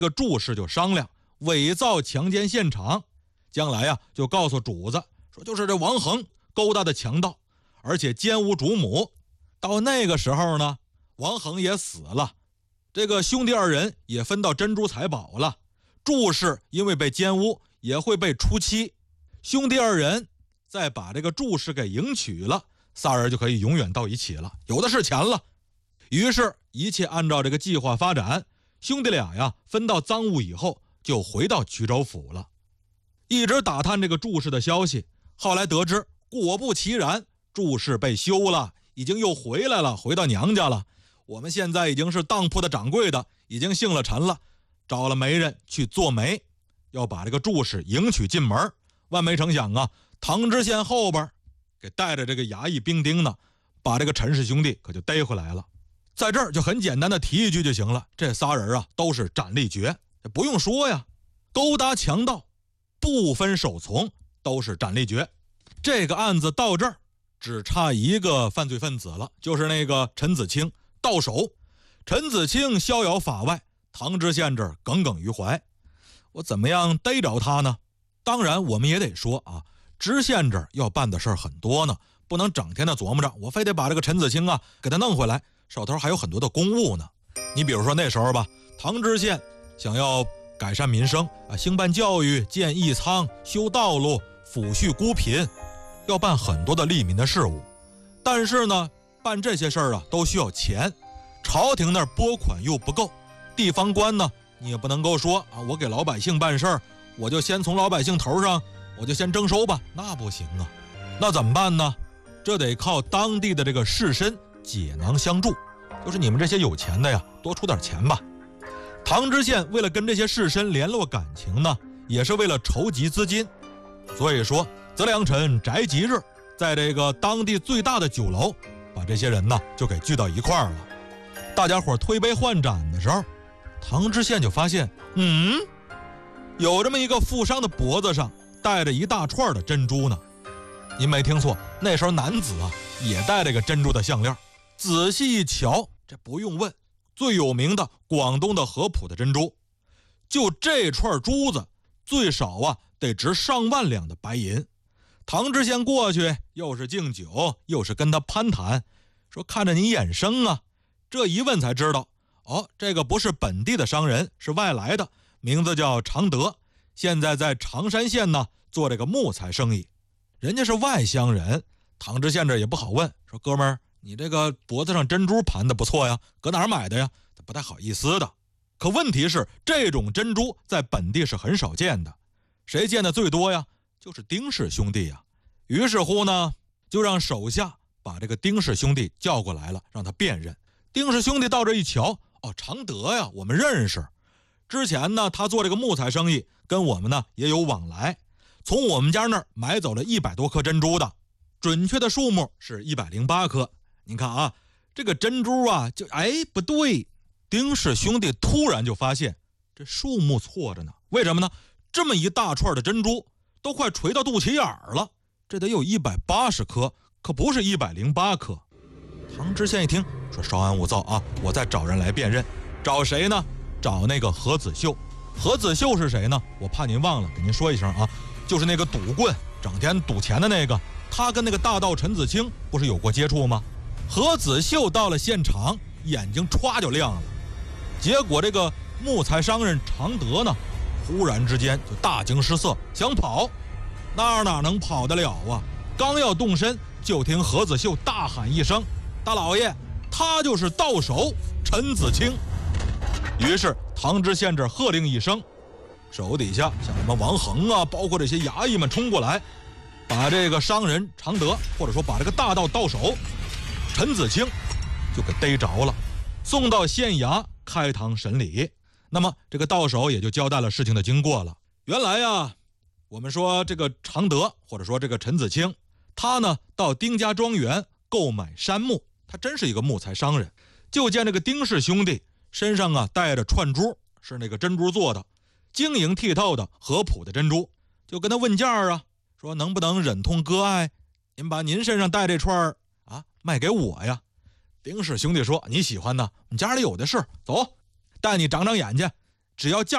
这个祝氏就商量伪造强奸现场，将来呀就告诉主子说就是这王恒勾搭的强盗，而且奸污主母。到那个时候呢，王恒也死了，这个兄弟二人也分到珍珠财宝了，祝氏因为被奸污也会被出妻，兄弟二人再把这个祝氏给迎娶了，仨人就可以永远到一起了，有的是钱了。于是一切按照这个计划发展，兄弟俩呀分到赃物以后就回到衢州府了，一直打探这个祝氏的消息。后来得知果不其然，祝氏被休了，已经又回来了，回到娘家了。我们现在已经是当铺的掌柜的，已经姓了陈了，找了媒人去做媒，要把这个祝氏迎娶进门。万没成想啊，唐知县后边给带着这个衙役兵丁呢，把这个陈氏兄弟可就逮回来了。在这儿就很简单的提一句就行了，这仨人啊都是斩立决，不用说呀，勾搭强盗不分首从，都是斩立决。这个案子到这儿只差一个犯罪分子了，就是那个陈子清到手。陈子清逍遥法外，唐知县这儿耿耿于怀，我怎么样逮着他呢？当然我们也得说啊，知县这儿要办的事儿很多呢，不能整天的琢磨着我非得把这个陈子清啊给他弄回来，手头还有很多的公务呢。你比如说那时候吧，唐知县想要改善民生啊，兴办教育，建义仓，修道路，抚恤孤贫，要办很多的利民的事务。但是呢，办这些事儿啊都需要钱，朝廷那儿拨款又不够，地方官呢你也不能够说啊，我给老百姓办事儿，我就先从老百姓头上我就先征收吧，那不行啊。那怎么办呢？这得靠当地的这个士绅解囊相助，就是你们这些有钱的呀，多出点钱吧。唐知县为了跟这些士绅联络感情呢，也是为了筹集资金，所以说择良辰宅吉日，在这个当地最大的酒楼，把这些人呢就给聚到一块儿了。大家伙推杯换盏的时候，唐知县就发现，有这么一个富商的脖子上戴着一大串的珍珠呢。您没听错，那时候男子啊也戴这个珍珠的项链。仔细一瞧，这不用问，最有名的广东的合浦的珍珠，就这串珠子最少啊得值上万两的白银。唐知县过去又是敬酒又是跟他攀谈，说看着你眼生啊。这一问才知道，这个不是本地的商人，是外来的，名字叫常德，现在在常山县呢做这个木材生意。人家是外乡人，唐知县这也不好问，说哥们儿，你这个脖子上珍珠盘的不错呀，搁哪儿买的呀？他不太好意思的。可问题是这种珍珠在本地是很少见的，谁见的最多呀？就是丁氏兄弟呀。于是乎呢，就让手下把这个丁氏兄弟叫过来了，让他辨认。丁氏兄弟到这一瞧，常德呀，我们认识。之前呢，他做这个木材生意，跟我们呢也有往来，从我们家那儿买走了100多颗珍珠的，准确的数目是108颗。您看啊，这个珍珠啊，就不对。丁氏兄弟突然就发现这数目错着呢。为什么呢？这么一大串的珍珠都快垂到肚脐眼儿了，这得有180颗，可不是108颗。唐知县一听说稍安勿躁啊，我再找人来辨认。找谁呢？找那个何子秀。何子秀是谁呢？我怕您忘了，给您说一声啊，就是那个赌棍，整天赌钱的那个。他跟那个大盗陈子清不是有过接触吗？何子秀到了现场，眼睛歘就亮了。结果这个木材商人常德呢，忽然之间就大惊失色，想跑，哪能跑得了啊？刚要动身，就听何子秀大喊一声：“大老爷，他就是盗手陈子清！”于是唐知县这喝令一声，手底下像什么王恒啊，包括这些衙役们冲过来，把这个商人常德，或者说把这个大盗盗手陈子清就给逮着了，送到县衙开堂审理。那么这个盗手也就交代了事情的经过了。原来呀，我们说这个常德或者说这个陈子清，他呢到丁家庄园购买杉木，他真是一个木材商人。就见这个丁氏兄弟身上啊带着串珠，是那个珍珠做的，晶莹剔透的合浦的珍珠，就跟他问价啊，说能不能忍痛割爱，您把您身上带这串卖给我呀。丁氏兄弟说，你喜欢呢，我们家里有的是，走，带你长长眼睛，只要价